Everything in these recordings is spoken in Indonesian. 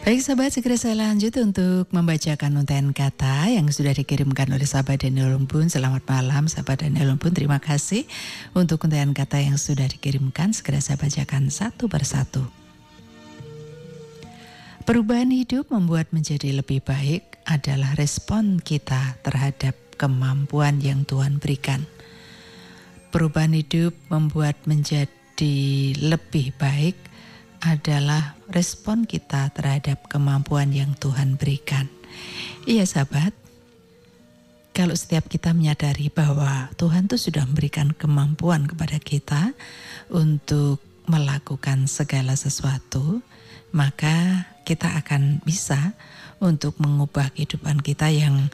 Baik sahabat, segera saya lanjut untuk membacakan untaian kata yang sudah dikirimkan oleh sahabat Daniel Lumpun. Selamat malam sahabat Daniel Lumpun, terima kasih untuk untaian kata yang sudah dikirimkan. Segera saya bacakan satu persatu. Perubahan hidup membuat menjadi lebih baik adalah respon kita terhadap kemampuan yang Tuhan berikan. Perubahan hidup membuat menjadi lebih baik adalah respon kita terhadap kemampuan yang Tuhan berikan. Iya sahabat, kalau setiap kita menyadari bahwa Tuhan tuh sudah memberikan kemampuan kepada kita untuk melakukan segala sesuatu, maka kita akan bisa untuk mengubah kehidupan kita yang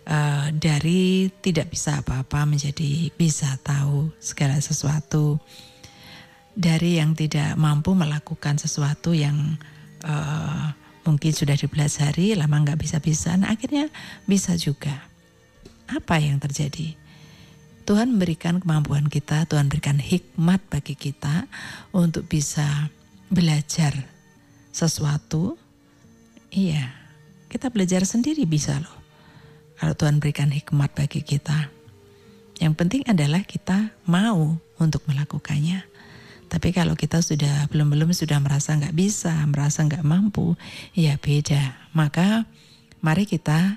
dari tidak bisa apa-apa menjadi bisa tahu segala sesuatu. Dari yang tidak mampu melakukan sesuatu yang mungkin sudah dipelajari lama nggak bisa-bisa, nah akhirnya bisa juga. Apa yang terjadi? Tuhan memberikan kemampuan kita, Tuhan berikan hikmat bagi kita untuk bisa belajar sesuatu. Iya, kita belajar sendiri bisa loh. Kalau Tuhan berikan hikmat bagi kita. Yang penting adalah kita mau untuk melakukannya. Tapi kalau kita belum sudah merasa nggak bisa, merasa nggak mampu, ya beda. Maka mari kita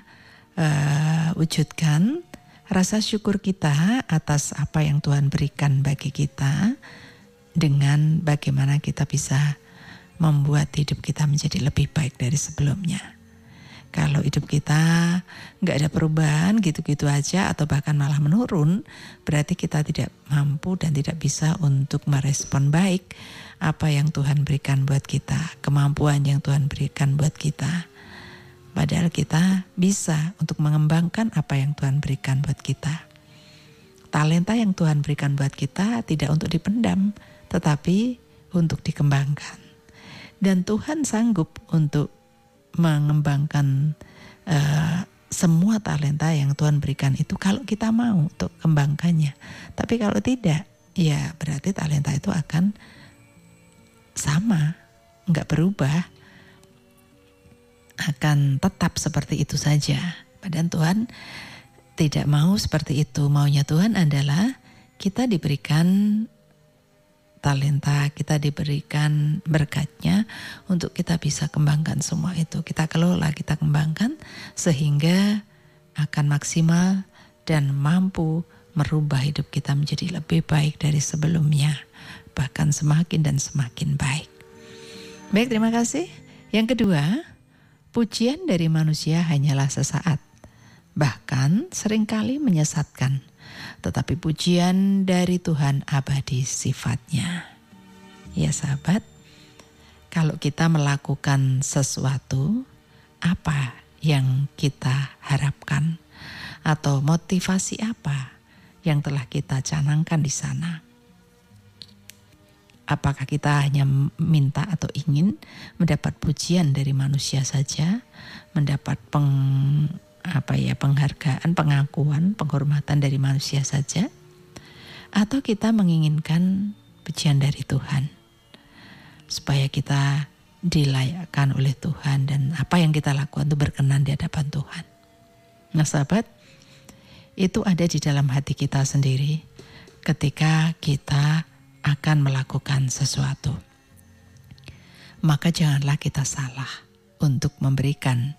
wujudkan rasa syukur kita atas apa yang Tuhan berikan bagi kita, dengan bagaimana kita bisa membuat hidup kita menjadi lebih baik dari sebelumnya. Kalau hidup kita nggak ada perubahan gitu-gitu aja atau bahkan malah menurun, berarti kita tidak mampu dan tidak bisa untuk merespon baik apa yang Tuhan berikan buat kita, kemampuan yang Tuhan berikan buat kita. Padahal kita bisa untuk mengembangkan apa yang Tuhan berikan buat kita. Talenta yang Tuhan berikan buat kita tidak untuk dipendam, tetapi untuk dikembangkan. Dan Tuhan sanggup untuk mengembangkan semua talenta yang Tuhan berikan itu kalau kita mau untuk kembangkannya. Tapi kalau tidak, ya berarti talenta itu akan sama, nggak berubah, akan tetap seperti itu saja. Padahal Tuhan tidak mau seperti itu. Maunya Tuhan adalah kita diberikan talenta, kita diberikan berkatnya untuk kita bisa kembangkan semua itu. Kita kelola, kita kembangkan sehingga akan maksimal dan mampu merubah hidup kita menjadi lebih baik dari sebelumnya. Bahkan semakin dan semakin baik. Baik, terima kasih. Yang kedua, pujian dari manusia hanyalah sesaat, bahkan seringkali menyesatkan. Tetapi pujian dari Tuhan abadi sifatnya. Ya sahabat, kalau kita melakukan sesuatu, apa yang kita harapkan? Atau motivasi apa yang telah kita canangkan di sana? Apakah kita hanya minta atau ingin mendapat pujian dari manusia saja, mendapat penghargaan, pengakuan, penghormatan dari manusia saja, atau kita menginginkan pujian dari Tuhan supaya kita dilayakkan oleh Tuhan dan apa yang kita lakukan itu berkenan di hadapan Tuhan. Nah sahabat, itu ada di dalam hati kita sendiri ketika kita akan melakukan sesuatu. Maka janganlah kita salah untuk memberikan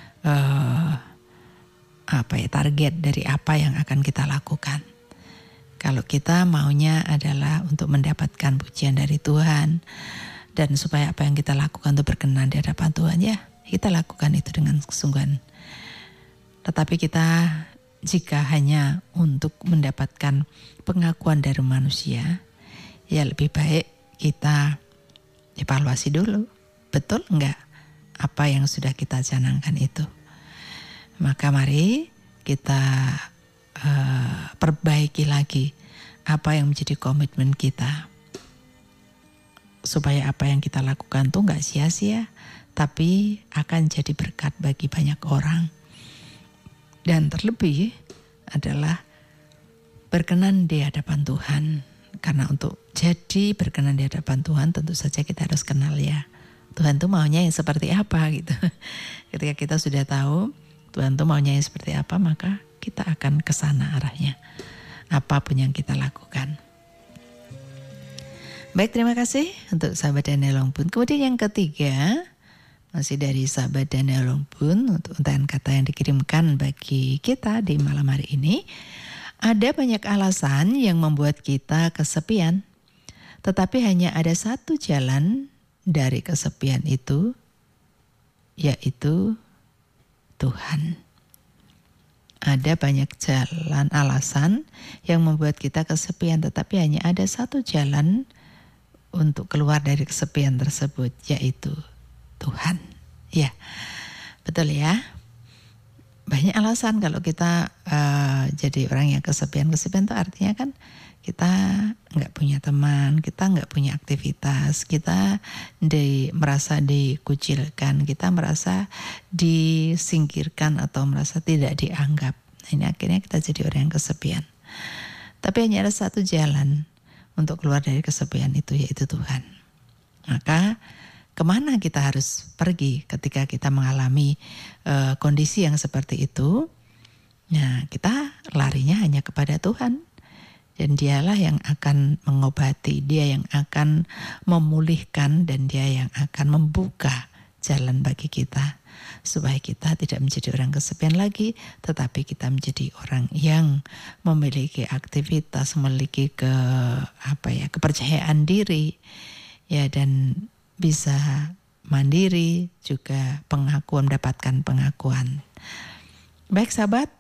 target dari apa yang akan kita lakukan. Kalau kita maunya adalah untuk mendapatkan pujian dari Tuhan dan supaya apa yang kita lakukan itu berkenan di hadapan Tuhan, ya kita lakukan itu dengan kesungguhan. Tetapi kita jika hanya untuk mendapatkan pengakuan dari manusia, ya lebih baik kita evaluasi dulu, betul enggak apa yang sudah kita canangkan itu. Maka mari kita perbaiki lagi apa yang menjadi komitmen kita. Supaya apa yang kita lakukan tuh gak sia-sia, tapi akan jadi berkat bagi banyak orang. Dan terlebih adalah berkenan di hadapan Tuhan. Karena untuk jadi berkenan di hadapan Tuhan tentu saja kita harus kenal ya Tuhan tuh maunya yang seperti apa gitu. Ketika kita sudah tahu Tuhan tuh maunya yang seperti apa, maka kita akan ke sana arahnya. Apapun yang kita lakukan. Baik, terima kasih untuk sahabat Daniel Longbun. Kemudian yang ketiga, masih dari sahabat Daniel Longbun, untuk untayan kata yang dikirimkan bagi kita di malam hari ini. Ada banyak alasan yang membuat kita kesepian, tetapi hanya ada satu jalan dari kesepian itu, yaitu Tuhan. Ada banyak jalan alasan yang membuat kita kesepian, tetapi hanya ada satu jalan untuk keluar dari kesepian tersebut, yaitu Tuhan. Ya, betul ya. Banyak alasan kalau kita jadi orang yang kesepian. Kesepian itu artinya kan kita nggak punya teman, kita nggak punya aktivitas, kita merasa dikucilkan, kita merasa disingkirkan atau merasa tidak dianggap. Nah, ini akhirnya kita jadi orang yang kesepian. Tapi hanya ada satu jalan untuk keluar dari kesepian itu, yaitu Tuhan. Maka kemana kita harus pergi ketika kita mengalami kondisi yang seperti itu? Nah, kita larinya hanya kepada Tuhan. Dan dialah yang akan mengobati, dia yang akan memulihkan, dan dia yang akan membuka jalan bagi kita. Supaya kita tidak menjadi orang kesepian lagi, tetapi kita menjadi orang yang memiliki aktivitas, memiliki kepercayaan diri, ya, dan bisa mandiri, juga mendapatkan pengakuan. Baik sahabat,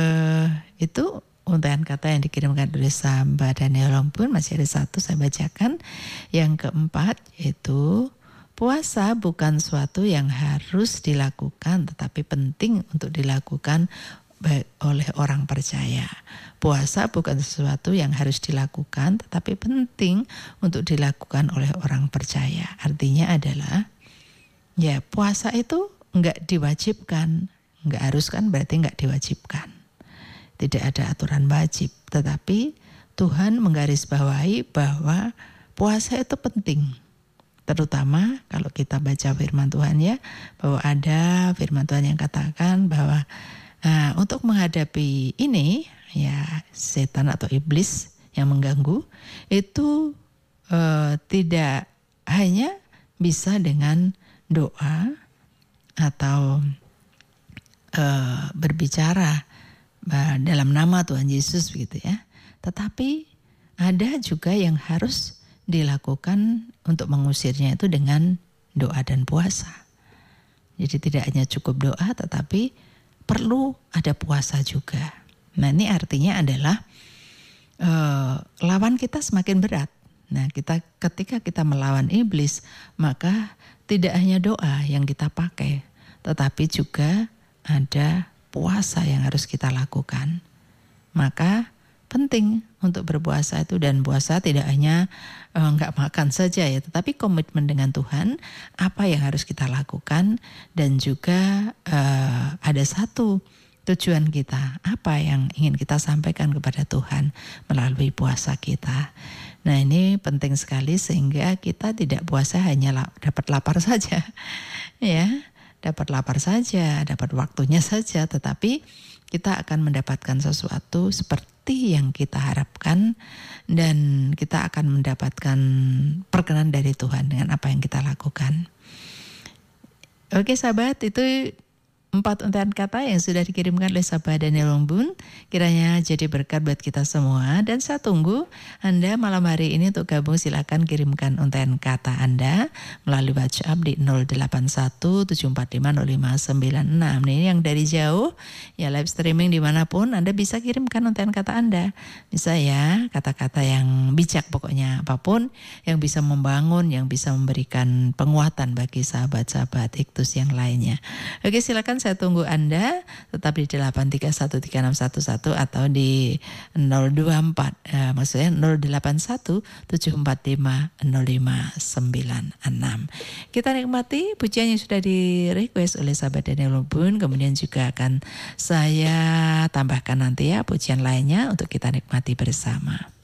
itu untayan kata yang dikirimkan oleh sahabat Daniel Longbun. Masih ada satu saya bacakan. Yang keempat, yaitu puasa bukan suatu yang harus dilakukan, tetapi penting untuk dilakukan oleh orang percaya. Puasa bukan sesuatu yang harus dilakukan, tetapi penting untuk dilakukan oleh orang percaya. Artinya adalah, ya, puasa itu enggak diwajibkan. Enggak harus kan berarti enggak diwajibkan. Tidak ada aturan wajib, tetapi Tuhan menggarisbawahi bahwa puasa itu penting. Terutama kalau kita baca firman Tuhan, ya, bahwa ada firman Tuhan yang katakan bahwa untuk menghadapi ini, ya, setan atau iblis yang mengganggu itu tidak hanya bisa dengan doa atau berbicara dalam nama Tuhan Yesus begitu ya. Tetapi ada juga yang harus dilakukan untuk mengusirnya itu dengan doa dan puasa. Jadi tidak hanya cukup doa, tetapi perlu ada puasa juga. Nah, ini artinya adalah lawan kita semakin berat. Nah, ketika kita melawan iblis, maka tidak hanya doa yang kita pakai, tetapi juga ada puasa yang harus kita lakukan. Maka penting untuk berpuasa itu, dan puasa tidak hanya enggak makan saja ya, tetapi komitmen dengan Tuhan, apa yang harus kita lakukan, dan juga ada satu tujuan kita, apa yang ingin kita sampaikan kepada Tuhan melalui puasa kita. Nah, ini penting sekali sehingga kita tidak puasa hanya dapat lapar saja, ya. Dapat lapar saja, dapat waktunya saja, tetapi kita akan mendapatkan sesuatu seperti yang kita harapkan, dan kita akan mendapatkan perkenan dari Tuhan dengan apa yang kita lakukan. Oke sahabat, itu 4 untayan kata yang sudah dikirimkan oleh sahabat Daniel Longbun. Kiranya jadi berkat buat kita semua, dan saya tunggu Anda malam hari ini untuk gabung. Silakan kirimkan untayan kata Anda melalui WhatsApp di 0817450596. Ini yang dari jauh ya, live streaming dimanapun Anda bisa kirimkan untayan kata Anda. Bisa ya, kata-kata yang bijak, pokoknya apapun yang bisa membangun, yang bisa memberikan penguatan bagi sahabat-sahabat Iktus yang lainnya. Oke, silakan, saya tunggu Anda tetap di 8313611 atau di 024 maksudnya 0817450596. Kita nikmati pujian yang sudah di request oleh sahabat Daniel Longbun, kemudian juga akan saya tambahkan nanti ya pujian lainnya untuk kita nikmati bersama.